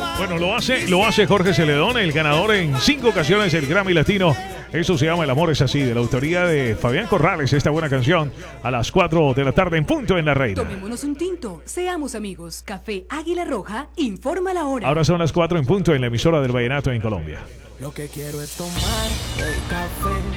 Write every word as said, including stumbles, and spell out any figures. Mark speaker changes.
Speaker 1: Bueno, lo hace, lo hace Jorge Celedón, el ganador en cinco ocasiones del Grammy Latino. Eso se llama El amor es así, de la autoría de Fabián Corrales. Esta buena canción a las cuatro de la tarde en punto en La Reina.
Speaker 2: Tomémonos un tinto, seamos amigos. Café Águila Roja informa la hora.
Speaker 1: Ahora son las cuatro en punto en la emisora del Vallenato en Colombia.
Speaker 3: Lo que quiero es tomar el café.